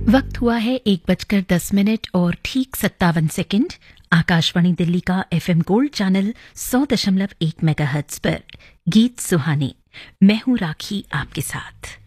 वक्त हुआ है 1:10 और ठीक 57 सेकंड। आकाशवाणी दिल्ली का एफएम गोल्ड चैनल 100.1 मेगाहर्ट्ज पर गीत सुहाने। मैं हूं राखी आपके साथ।